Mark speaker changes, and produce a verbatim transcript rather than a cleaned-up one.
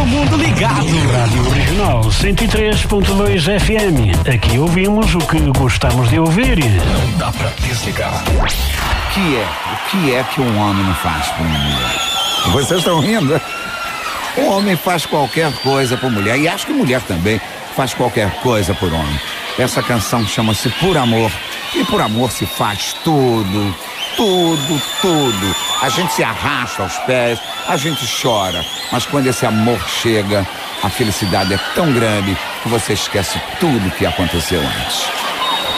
Speaker 1: mundo ligado.
Speaker 2: Rádio Regional cento e três ponto dois F M. Aqui ouvimos o que gostamos de ouvir.
Speaker 1: Não dá pra desligar.
Speaker 3: O que é? O que é que um homem não faz por uma mulher? Vocês estão rindo? Um homem faz qualquer coisa por mulher, e acho que mulher também faz qualquer coisa por homem. Essa canção chama-se Por Amor, e por amor se faz tudo, tudo, tudo. A gente se arrasta aos pés, a gente chora, mas quando esse amor chega, a felicidade é tão grande que você esquece tudo que aconteceu antes.